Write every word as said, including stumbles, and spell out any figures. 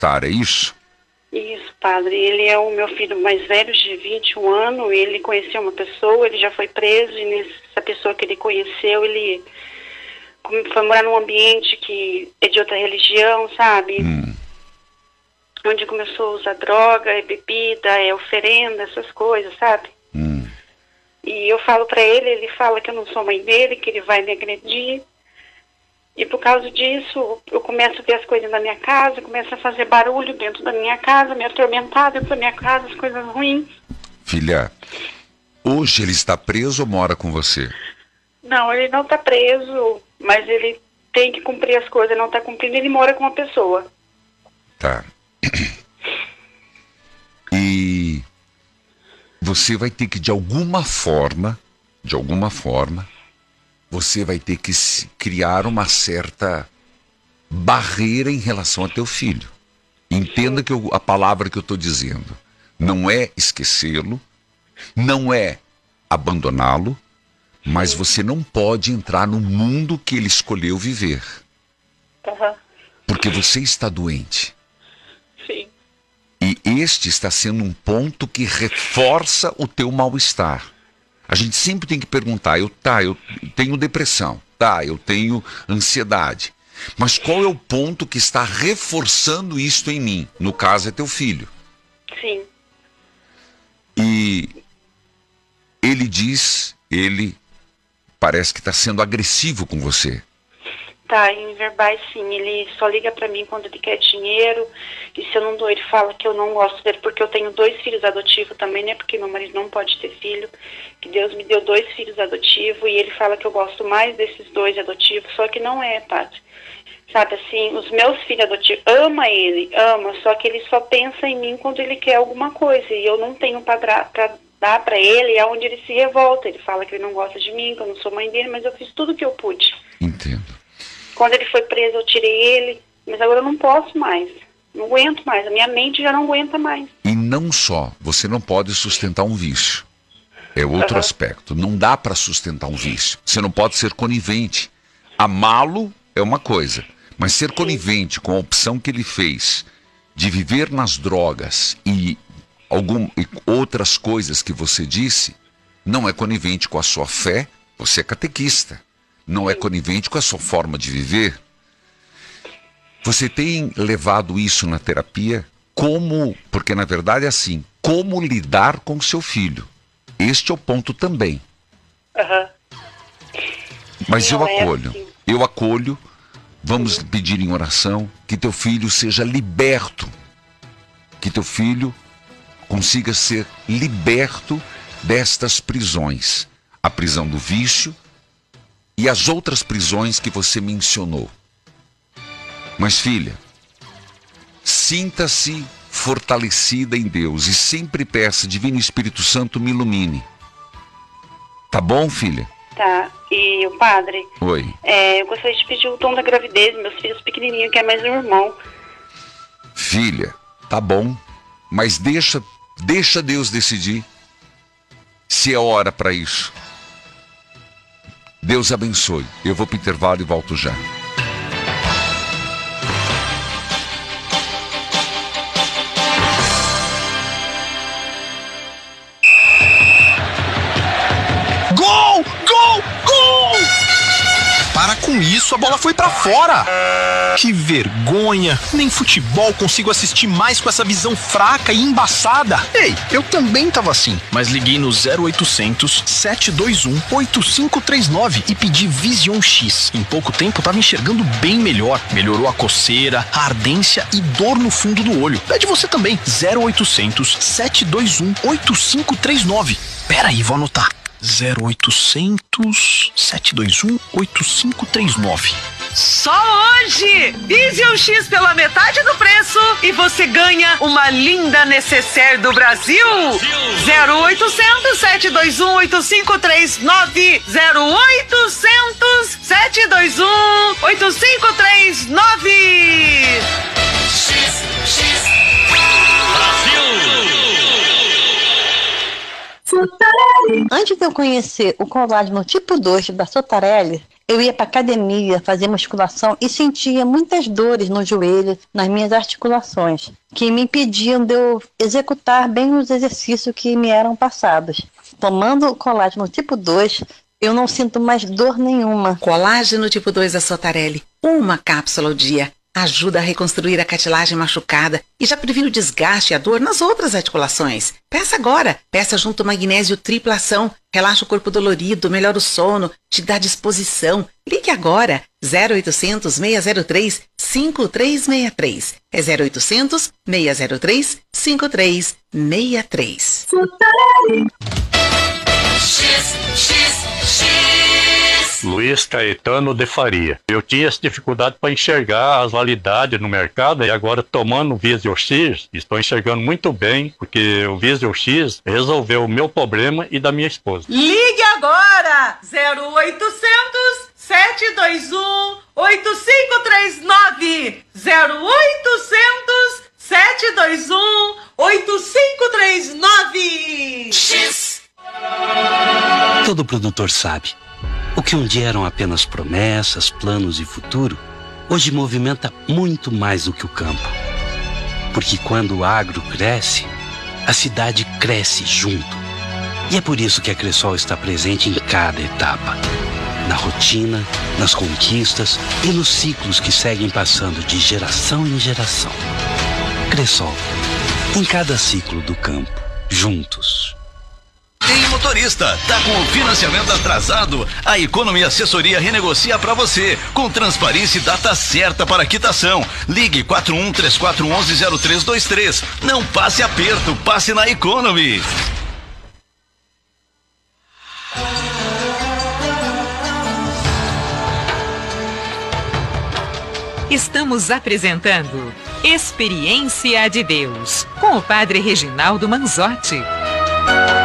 militar, é isso? Isso, padre. Ele é o meu filho mais velho, de vinte e um anos. Ele conheceu uma pessoa, ele já foi preso, e nessa pessoa que ele conheceu, ele foi morar num ambiente que é de outra religião, sabe? Hum. Onde começou a usar droga, é bebida, é oferenda, essas coisas, sabe? Hum. E eu falo pra ele, ele fala que eu não sou mãe dele, que ele vai me agredir. E por causa disso, eu começo a ver as coisas na minha casa, começo a fazer barulho dentro da minha casa, me atormentar dentro da minha casa, as coisas ruins. Filha, hoje ele está preso ou mora com você? Não, ele não está preso, mas ele tem que cumprir as coisas, não está cumprindo, ele mora com uma pessoa. Tá. E você vai ter que, de alguma forma, de alguma forma, você vai ter que criar uma certa barreira em relação a teu filho. Entenda que eu, a palavra que eu estou dizendo não é esquecê-lo, não é abandoná-lo, mas você não pode entrar no mundo que ele escolheu viver. Uhum. Porque você está doente. Sim. E este está sendo um ponto que reforça o teu mal-estar. A gente sempre tem que perguntar, eu, tá, eu tenho depressão, tá, eu tenho ansiedade. Mas qual é o ponto que está reforçando isto em mim? No caso é teu filho. Sim. E ele diz, ele parece que está sendo agressivo com você. Tá, em verbais sim, ele só liga pra mim quando ele quer dinheiro, e se eu não dou, ele fala que eu não gosto dele, porque eu tenho dois filhos adotivos também, né, porque meu marido não pode ter filho, que Deus me deu dois filhos adotivos, e ele fala que eu gosto mais desses dois adotivos, só que não é, padre. Sabe, assim, os meus filhos adotivos, ama ele, ama, só que ele só pensa em mim quando ele quer alguma coisa, e eu não tenho pra, pra dar pra ele, é onde ele se revolta, ele fala que ele não gosta de mim, que eu não sou mãe dele, mas eu fiz tudo o que eu pude. Entendo. Quando ele foi preso, eu tirei ele, mas agora eu não posso mais. Não aguento mais, a minha mente já não aguenta mais. E não só, você não pode sustentar um vício. É outro Uhum. aspecto. Não dá para sustentar um vício. Você não pode ser conivente. Amá-lo é uma coisa, mas ser conivente com a opção que ele fez de viver nas drogas e, algum, e outras coisas que você disse, não é conivente com a sua fé. Você é catequista. Não é conivente com a sua forma de viver. Você tem levado isso na terapia como, porque na verdade é assim, como lidar com seu filho. Este é o ponto também. Uhum. Mas Não eu é acolho, assim. eu acolho, vamos uhum. pedir em oração que teu filho seja liberto, que teu filho consiga ser liberto destas prisões, a prisão do vício e as outras prisões que você mencionou. Mas filha, sinta-se fortalecida em Deus e sempre peça, Divino Espírito Santo, me ilumine. Tá bom, filha? Tá, e o padre? Oi. É, eu gostaria de pedir o tom da gravidez, meus filhos pequenininhos, que é mais um irmão. Filha, tá bom, mas deixa, deixa Deus decidir se é hora para isso. Deus abençoe. Eu vou pro intervalo e volto já. Gol! Gol! Gol! Para com isso, a bola foi pra fora. Que vergonha. Nem futebol consigo assistir mais com essa visão fraca e embaçada. Ei, eu também tava assim, mas liguei no zero oitocentos, sete dois um, oito cinco três nove e pedi Vision X. Em pouco tempo tava enxergando bem melhor. Melhorou a coceira, a ardência e dor no fundo do olho. Pede você também. zero oitocentos, sete dois um, oito cinco três nove. Pera aí, vou anotar. zero oitocentos, sete dois um, oito cinco três nove. Só hoje! Vision X pela metade do preço e você ganha uma linda necessaire do Brasil. zero oitocentos, sete dois um, oito cinco três nove. zero oitocentos, sete dois um, oito cinco três nove. X, X, Brasil! Oi, Antes de eu conhecer o colágeno tipo dois da Sotarelli, eu ia para academia fazer musculação e sentia muitas dores no joelho, nas minhas articulações, que me impediam de eu executar bem os exercícios que me eram passados. Tomando o colágeno tipo dois, eu não sinto mais dor nenhuma. Colágeno tipo dois da Sotarelli, uma cápsula ao dia, ajuda a reconstruir a cartilagem machucada e já previne o desgaste e a dor nas outras articulações. Peça agora. Peça junto magnésio tripla ação. Relaxa o corpo dolorido, melhora o sono, te dá disposição. Ligue agora. zero oitocentos, seis zero três, cinco três seis três. É zero oitocentos, seis zero três, cinco três seis três. X, X, X. Luiz Caetano de Faria. Eu tinha essa dificuldade para enxergar as validades no mercado e agora tomando o Visio X, estou enxergando muito bem, porque o Visio X resolveu o meu problema e da minha esposa. Ligue agora! zero oitocentos, sete dois um, oito cinco três nove. zero oitocentos, sete dois um, oito cinco três nove. X. Todo produtor sabe. O que um dia eram apenas promessas, planos e futuro, hoje movimenta muito mais do que o campo. Porque quando o agro cresce, a cidade cresce junto. E é por isso que a Cressol está presente em cada etapa. Na rotina, nas conquistas e nos ciclos que seguem passando de geração em geração. Cressol, em cada ciclo do campo, juntos. Ei, motorista, tá com o financiamento atrasado? A Economy Assessoria renegocia para você, com transparência e data certa para quitação. Ligue quatro um três quatro um um zero três dois três. Não passe aperto, passe na Economy. Estamos apresentando Experiência de Deus, com o Padre Reginaldo Manzotti.